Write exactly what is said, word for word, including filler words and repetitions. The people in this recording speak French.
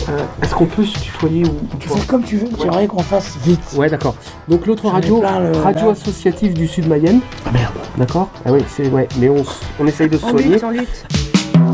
Euh, est-ce qu'on peut se tutoyer ou Tu fais comme tu veux, j'aimerais qu'on fasse vite. Ouais, d'accord. Donc l'autre J'en ai radio, plein, le- radio là. associative du Sud Mayenne. Ah merde. D'accord. Ah oui, c'est ouais, mais on, s- on essaye de se On soigner. lutte, on lutte.